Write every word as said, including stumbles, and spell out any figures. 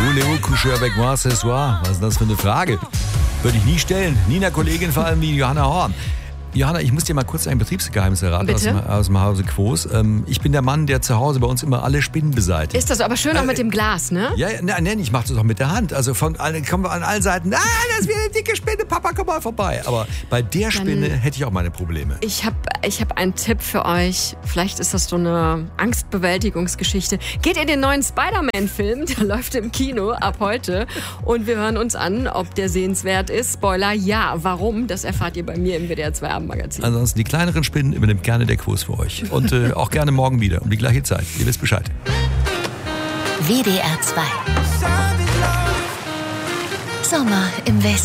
Voulez-vous coucher avec moi ce soir? Was ist das für eine Frage? Würde ich nie stellen. Nie einer Kollegin, vor allem wie Johanna Horn. Johanna, ich muss dir mal kurz ein Betriebsgeheimnis erraten aus dem, aus dem Hause Quos. Ähm, ich bin der Mann, der zu Hause bei uns immer alle Spinnen beseitigt. Ist das aber schön auch äh, mit dem Glas, ne? Ja, nein, nein, ich mache das auch mit der Hand. Also von allen, kommen wir an allen Seiten, ah, das ist wieder eine dicke Spinne, Papa, komm mal vorbei. Aber bei der Spinne Dann, hätte ich auch meine Probleme. Ich habe ich hab einen Tipp für euch. Vielleicht ist das so eine Angstbewältigungsgeschichte. Geht in den neuen Spider-Man-Film, der läuft im Kino ab heute. Und wir hören uns an, ob der sehenswert ist. Spoiler, ja. Warum? Das erfahrt ihr bei mir im W D R zwei Abendmagazin. Ansonsten die kleineren Spinnen übernimmt gerne der Quos für euch. Und äh, auch gerne morgen wieder um die gleiche Zeit. Ihr wisst Bescheid. W D R zwei. Sommer im Westen.